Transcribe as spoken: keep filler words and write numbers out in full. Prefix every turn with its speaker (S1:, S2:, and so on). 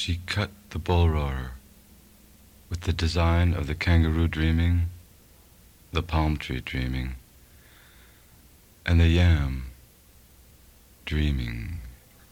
S1: She cut the bull roarer with the design of the kangaroo dreaming, the palm tree dreaming, and the yam dreaming.